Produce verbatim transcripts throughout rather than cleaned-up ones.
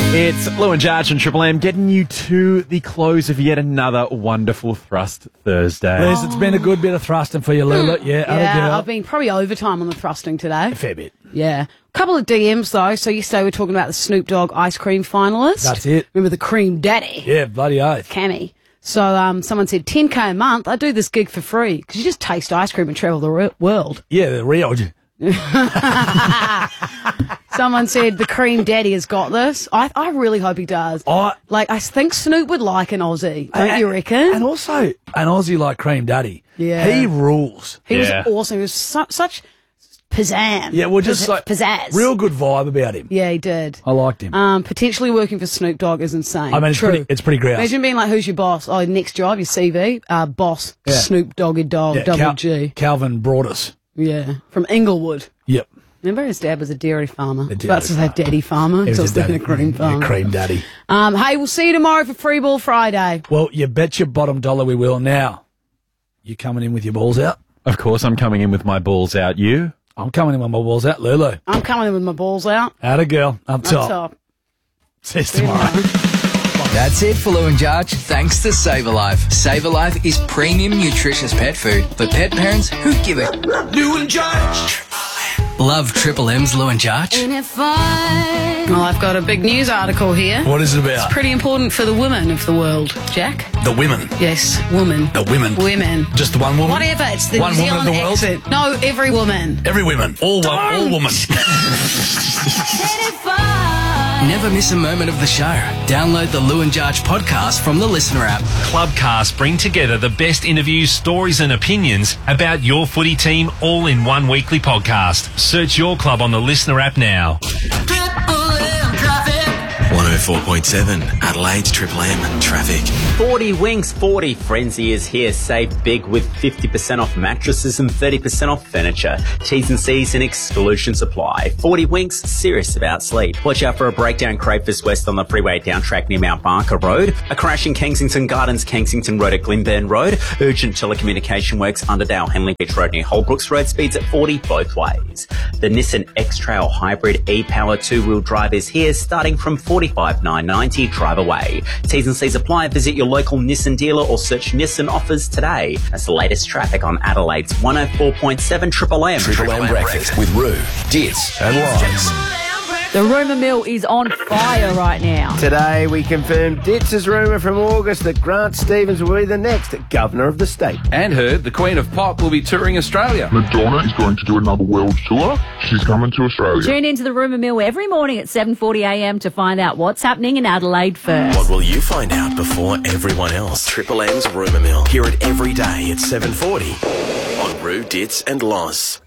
It's Lou and Jarge and Triple M getting you to the close of yet another wonderful Thrust Thursday. Liz, it's been a good bit of thrusting for you, Lula. Yeah, other Yeah, girl. I've been probably overtime on the thrusting today. A fair bit. Yeah. Couple of D Ms though. So yesterday we were talking about the Snoop Dogg ice cream finalist. That's it. Remember the Cream Daddy? Yeah, bloody oath. Cammy. So um, someone said ten K a month. I do this gig for free because you just taste ice cream and travel the re- world. Yeah, the real. Someone said the Cream Daddy has got this. I I really hope he does. I- like I think Snoop would like an Aussie, don't and, you reckon? And also, an Aussie like Cream Daddy. Yeah. He rules. he Yeah. was awesome. He was su- such pizzazz. Yeah, well, just Pizz- like pizzazz. real good vibe about him. Yeah, he did. I liked him. Um, potentially working for Snoop Dogg is insane. I mean, it's True. pretty, it's pretty grouse. Imagine being like, who's your boss? Oh, next job, your C V, uh, boss, Yeah. Snoop Doggy Dog, Yeah, Double Cal- G. Calvin brought us. Yeah, from Inglewood. Yep. Remember his dad was a dairy farmer. I was dairy about to say farmer. daddy farmer. He So I was a thinking daddy- of cream yeah, farmer. Cream Daddy. Um, hey, we'll see you tomorrow for Free Ball Friday. Well, you bet your bottom dollar we will. Now, you coming in with your balls out? Of course, I'm coming in with my balls out. You? I'm coming in with my balls out. Lulu. I'm coming in with my balls out. Out a girl. Up Up top. top. See you tomorrow. That's it for Lou and Jarge, thanks to SaverLife. SaverLife is premium nutritious pet food for pet parents who give it. Lou and Jarge. Love Triple M's Lou and Jarge? Well, I've got a big news article here. What is it about? Pretty important for the women of the world, Jack. The women. Yes, woman. The women. Women. Just the one woman? Whatever, it's the One New woman of Zealand the world? accent. No, every woman. Every women. All, wo- all women. Never miss a moment of the show. Download the Lou and Jarge podcast from the Listener app. Clubcast bring together the best interviews, stories and opinions about your footy team all in one weekly podcast. Search your club on the Listener app now. one oh four point seven Adelaide's Triple M Traffic. forty Winks forty Frenzy is here. Save big with fifty percent off mattresses and thirty percent off furniture. T's and C's and exclusions apply. forty Winks, serious about sleep. Watch out for a breakdown Crayfus West on the freeway down track near Mount Barker Road. A crash in Kensington Gardens, Kensington Road at Glenburn Road. Urgent telecommunication works Underdale, Henley Beach Road near Holbrooks Road. Speeds at forty both ways. The Nissan X-Trail Hybrid e-Power two-wheel drive is here, starting from forty-five nine ninety. Drive away. T's and C's apply. Visit your local Nissan dealer or search Nissan offers today. That's the latest traffic on Adelaide's one oh four point seven Triple M. Triple M Breakfast with Roo, Dits and Lies. The rumour mill is on fire right now. Today we confirmed Dits' rumour from August that Grant Stevens will be the next Governor of the state. And heard the Queen of Pop will be touring Australia. Madonna is going to do another world tour. She's coming to Australia. Tune into the rumour mill every morning at seven forty a m to find out what's happening in Adelaide first. What will you find out before everyone else? Triple M's Rumour Mill. Hear it every day at seven forty on Roo, Dits and Loz.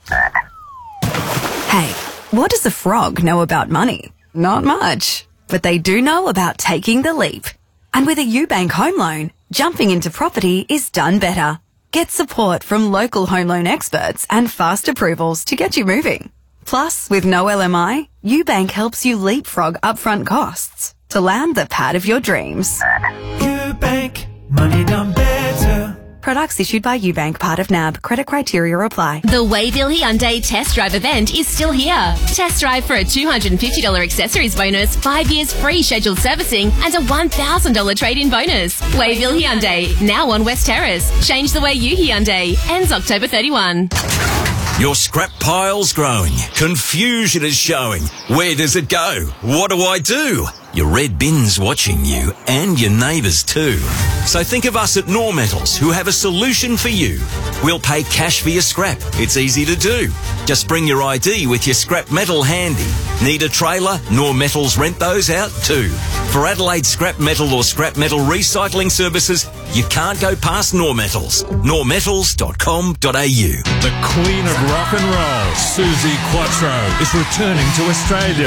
Hey, what does a frog know about money? Not much. But they do know about taking the leap. And with a Ubank home loan, jumping into property is done better. Get support from local home loan experts and fast approvals to get you moving. Plus, with no L M I, Ubank helps you leapfrog upfront costs to land the pad of your dreams. Ubank, money done better. Products issued by Ubank, part of N A B. Credit criteria apply. The Wayville Hyundai Test Drive event is still here. Test drive for a two hundred fifty dollars accessories bonus, five years free scheduled servicing, and a one thousand dollars trade-in bonus. Wayville Hyundai, now on West Terrace. Change the way you Hyundai. Ends October thirty-first. Your scrap pile's growing. Confusion is showing. Where does it go? What do I do? Your red bin's watching you, and your neighbours too. So think of us at Nor Metals, who have a solution for you. We'll pay cash for your scrap. It's easy to do. Just bring your I D with your scrap metal handy. Need a trailer? Nor Metals rent those out too. For Adelaide scrap metal or scrap metal recycling services, you can't go past Nor Metals. nor metals dot com dot a u. The Queen of Rock and Roll, Suzi Quatro, is returning to Australia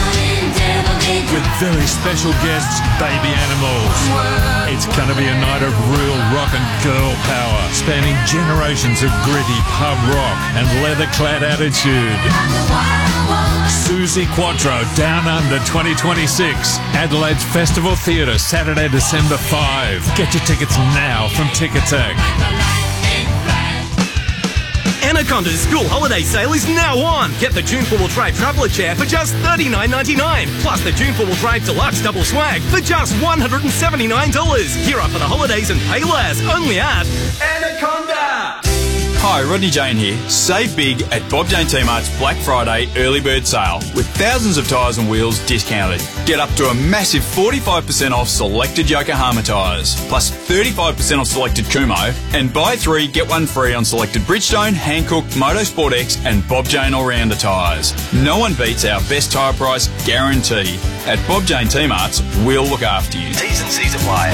with very special guests, Baby Animals. It's going to be a night of real rock and girl power, spanning generations of gritty pub rock and leather-clad attitude. Suzi Quatro, Down Under twenty twenty-six, Adelaide's Festival Theatre, Saturday, December fifth. Get your tickets now from Ticketek. Anaconda's school holiday sale is now on. Get the June four-wheel drive traveller chair for just thirty-nine ninety-nine, plus the June four-wheel drive deluxe double swag for just one hundred seventy-nine dollars. Gear up for the holidays and pay less, only at Anaconda. Hi, Rodney Jane here. Save big at Bob Jane T-Mart's Black Friday early bird sale with thousands of tyres and wheels discounted. Get up to a massive forty-five percent off selected Yokohama tyres, plus thirty-five percent off selected Kumho, and buy three, get one free on selected Bridgestone, Hankook, Motorsport X and Bob Jane All-Rounder tyres. No one beats our best tyre price guarantee. At Bob Jane T-Mart's, we'll look after you. T's and C's apply.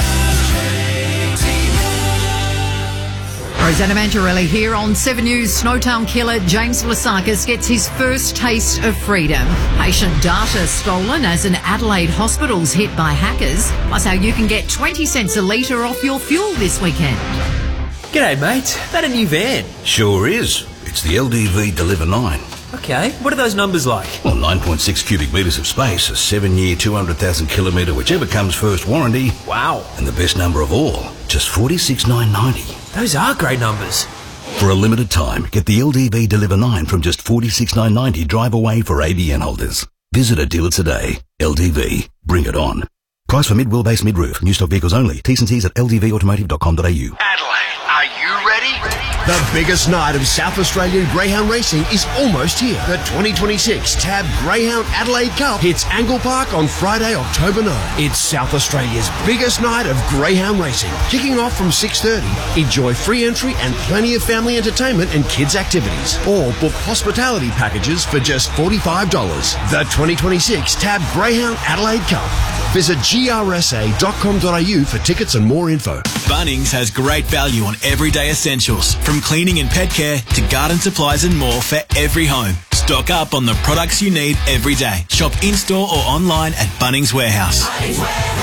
Rosanna Mangiarelli here on seven News. Snowtown killer James Vlasakis gets his first taste of freedom. Patient data stolen as an Adelaide hospital's hit by hackers. Plus how you can get twenty cents a litre off your fuel this weekend. G'day, mate. That a new van? Sure is. It's the L D V Deliver nine. Okay, what are those numbers like? Well, nine point six cubic metres of space, a seven-year, two hundred thousand kilometre, whichever comes first warranty. Wow. And the best number of all, just forty-six thousand nine hundred ninety. Those are great numbers. For a limited time, get the L D V Deliver nine from just forty-six thousand nine hundred ninety drive away for A B N holders. Visit a dealer today. L D V. Bring it on. Price for mid-wheelbase, mid-roof. New stock vehicles only. T's and C's at l d v automotive dot com dot a u. Adelaide, are you ready? The biggest night of South Australian greyhound racing is almost here. The twenty twenty-six Tab Greyhound Adelaide Cup hits Angle Park on Friday, October ninth. It's South Australia's biggest night of greyhound racing. Kicking off from six thirty. Enjoy free entry and plenty of family entertainment and kids' activities. Or book hospitality packages for just forty-five dollars. The twenty twenty-six Tab Greyhound Adelaide Cup. Visit g r s a dot com dot a u for tickets and more info. Bunnings has great value on everyday essentials, from cleaning and pet care to garden supplies and more for every home. Stock up on the products you need every day. Shop in-store or online at Bunnings Warehouse. Bunnings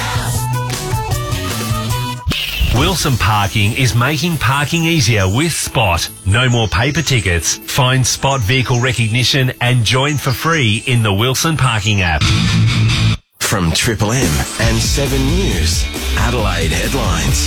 Warehouse. Wilson Parking is making parking easier with Spot. No more paper tickets. Find Spot vehicle recognition and join for free in the Wilson Parking app. From Triple M and seven News, Adelaide headlines.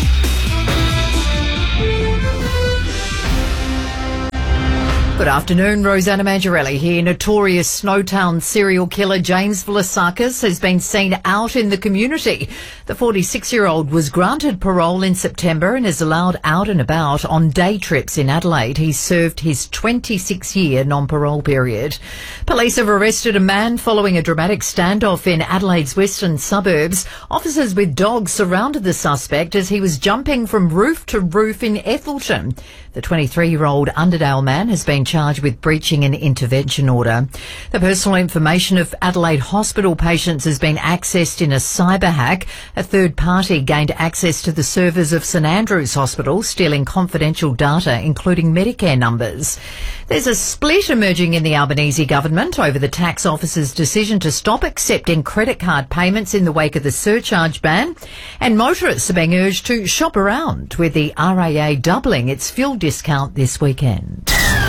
Good afternoon, Rosanna Mangiarelli here. Notorious Snowtown serial killer James Vlasakis has been seen out in the community. The forty-six-year-old was granted parole in September and is allowed out and about on day trips in Adelaide. He served his twenty-six-year non-parole period. Police have arrested a man following a dramatic standoff in Adelaide's western suburbs. Officers with dogs surrounded the suspect as he was jumping from roof to roof in Ethelston. The twenty-three-year-old Underdale man has been charged with breaching an intervention order. The personal information of Adelaide hospital patients has been accessed in a cyber hack. A third party gained access to the servers of St Andrews Hospital, stealing confidential data, including Medicare numbers. There's a split emerging in the Albanese government over the tax office's decision to stop accepting credit card payments in the wake of the surcharge ban. And motorists are being urged to shop around, with the R A A doubling its fuel discount this weekend.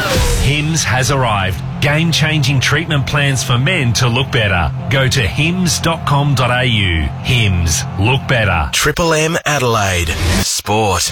Hims has arrived. Game-changing treatment plans for men to look better. Go to hims dot com dot a u. Hims. Look better. Triple M Adelaide. Sport.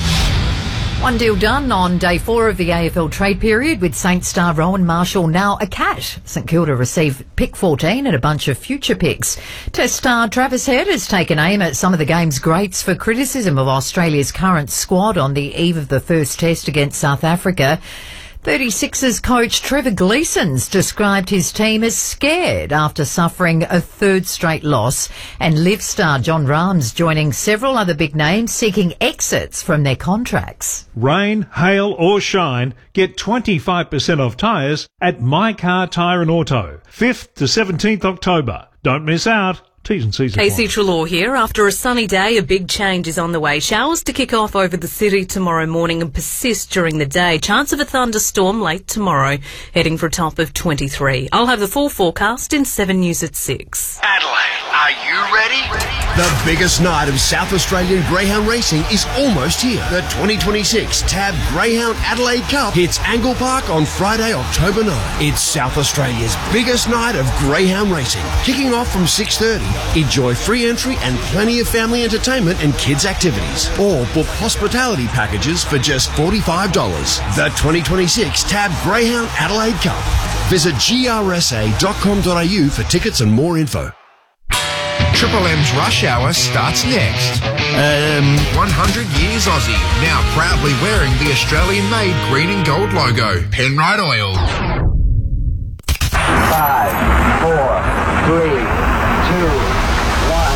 One deal done on day four of the A F L trade period, with Saints star Rowan Marshall now a cat. St Kilda received pick fourteen and a bunch of future picks. Test star Travis Head has taken aim at some of the game's greats for criticism of Australia's current squad on the eve of the first test against South Africa. thirty-sixers coach Trevor Gleeson's described his team as scared after suffering a third straight loss, and Live star John Rahm's joining several other big names seeking exits from their contracts. Rain, hail or shine, get twenty-five percent off tyres at My Car Tyre and Auto, fifth to seventeenth October. Don't miss out. T's and C's apply. Casey Trelaw here. After a sunny day, a big change is on the way. Showers to kick off over the city tomorrow morning and persist during the day. Chance of a thunderstorm late tomorrow, heading for a top of twenty-three. I'll have the full forecast in seven News at six. Adelaide, Are you ready? The biggest night of South Australian greyhound racing is almost here. The twenty twenty-six Tab Greyhound Adelaide Cup hits Angle Park on Friday, October ninth. It's South Australia's biggest night of greyhound racing. Kicking off from six thirty, enjoy free entry and plenty of family entertainment and kids' activities. Or book hospitality packages for just forty-five dollars. The twenty twenty-six Tab Greyhound Adelaide Cup. Visit g r s a dot com dot a u for tickets and more info. Triple M's Rush Hour starts next. Um, one hundred years Aussie, now proudly wearing the Australian-made green and gold logo. Penrite Oil. Five, four, three, two, one.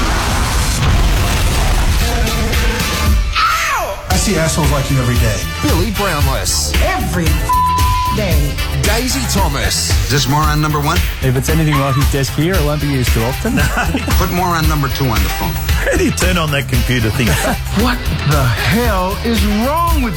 I see assholes like you every day. Billy Brownless. Every day. Daisy Thomas. Is this moron number one? If it's anything like his desk here, it won't be used too often. Put moron number two on the phone. How do you turn on that computer thing? What the hell is wrong with you?